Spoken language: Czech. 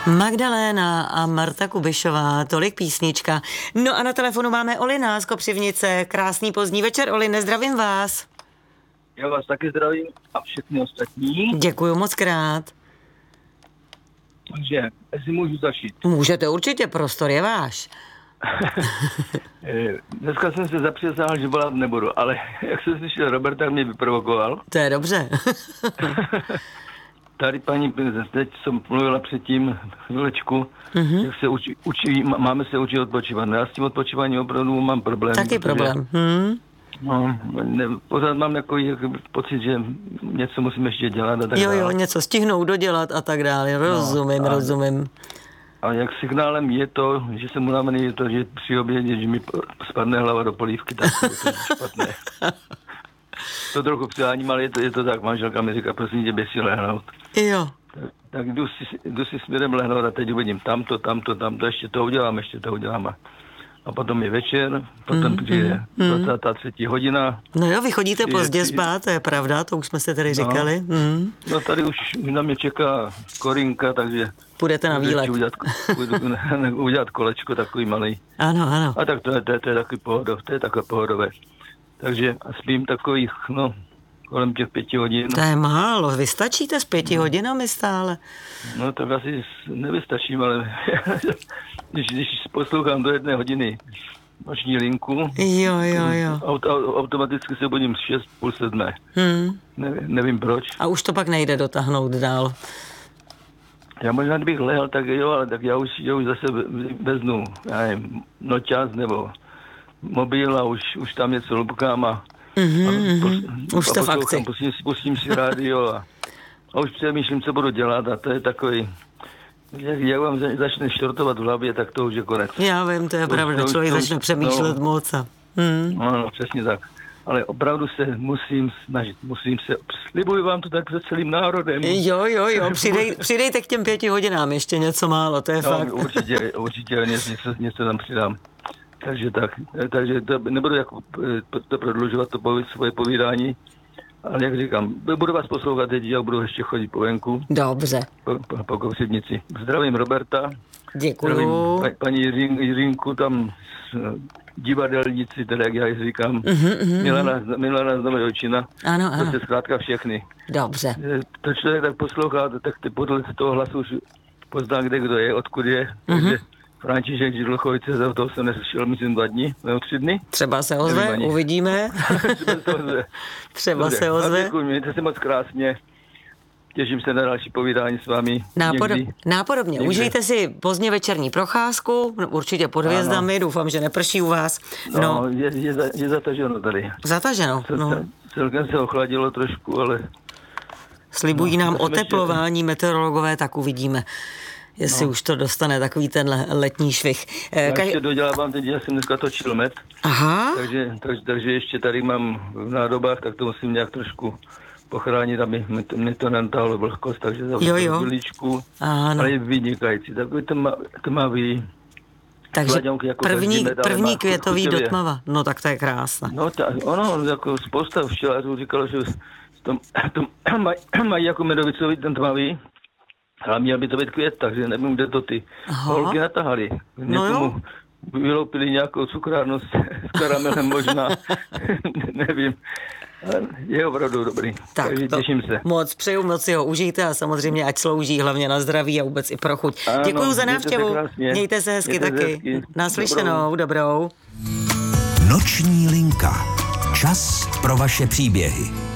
Magdaléna a Marta Kubišová, tolik písnička. No a na telefonu máme Olina z Kopřivnice. Krásný pozdní večer, Oline, zdravím vás. Já vás taky zdravím a všechny ostatní. Děkuju moc krát. Takže, jestli můžu začít. Můžete určitě, prostor je váš. Dneska jsem se zapřesál, že volat nebudu, ale jak jsem slyšel Roberta, mě vyprovokoval. To je dobře. Tady paní, teď jsem mluvila předtím chvílečku, jak se učí, máme se učit odpočívat. Já s tím odpočíváním opravdu mám problém. Taky problém. No, pořád mám takový pocit, že něco musím ještě dělat a tak dále. Jo, něco stihnout, dodělat a tak dále. Rozumím. A jak signálem je to, že jsem unavený, je to, že při obědě, že mi spadne hlava do polívky, tak to je špatné. To trochu přeháním, ale je to tak. Manželka mi říká, prosím tě, běž si lehnout. Jo. Tak jdu si směrem lehnout a teď uvidím tamto, ještě to udělám. A potom je večer, potom přijde 23. hodina. No jo, vy chodíte pozdě spát, to je pravda, to už jsme se tady říkali. No tady už na mě čeká Korinka, takže... Půjdete na výlet. Udělat kolečko takový malý. Ano. A tak to je takové pohodové. Takže spím takových, kolem těch 5 hodin. To je málo, vy stačíte s 5 hodinami stále? No tak asi nevystačím, ale když poslouchám do 1 hodiny noční linku, jo. Automaticky se budím 6, půl 7. Nevím proč. A už to pak nejde dotáhnout dál. Já možná, kdybych lehl, tak jo, ale tak já už zase veznu, já nevím, noťaz nebo mobil a už tam něco lupkám a už to v akci. Pustím si rádio a už přemýšlím, co budu dělat a to je takový, jak vám začne štortovat v hlavě, tak to už je konec. Já vím, to je pravda, člověk začne přemýšlet moc. No, přesně tak. Ale opravdu se musím snažit, slibuji vám to tak před celým národem. Jo, přidejte k těm 5 hodinám ještě něco málo, to je fakt. Určitě něco tam přidám. Takže to nebudu jako to prodlužovat, svoje povídání, ale jak říkám, budu vás poslouchat teď, já budu ještě chodit po venku. Dobře. Po Kopřivnici. Zdravím Roberta. Děkuju. Zdravím paní Jirinku tam divadelníci, teda jak já ji říkám. Milana z Nové Očina. Ano. To se zkrátka všechny. Dobře. To člověk tak poslouchá, tak podle toho hlasu už pozná, kde kdo je, odkud je. Takže František Židlchovice, za toho jsem neslyšel, myslím 2 dny, nebo 3 dny. Třeba se ozve, uvidíme. Třeba se ozve. Děkuji, mějte se moc krásně. Těším se na další povídání s vámi. Nápodobně. Užijte si pozdně večerní procházku, určitě pod hvězdami, doufám, že neprší u vás. No, je zataženo tady. Zataženo, Celkem se ochladilo trošku, ale... Slibují nám oteplování meteorologové, tak uvidíme, jestli už to dostane takový ten letní švih. Já ještě dodělávám, teď já jsem dneska točil med. Aha. Takže ještě tady mám v nádobách, tak to musím nějak trošku pochránit, aby mě to nenatáhlo vlhkost, takže zavřu chvíličku. Ale je vynikající, takový tmavý. Takže první květový do tmava. No tak to je krásné. No ono, jako spousta včelařů říkalo, že to mají jako medovicový ten tmavý, ale měl by to být květ, takže nevím, kde to ty holky natahali. Někomu vyloupili nějakou cukrárnu s karamelem možná, nevím. Je opravdu dobrý, takže těším se. Moc si ho užijte a samozřejmě ať slouží hlavně na zdraví a vůbec i pro chuť. Děkuju za návštěvu, mějte se hezky taky. Naslyšenou, dobrou. Noční linka. Čas pro vaše příběhy.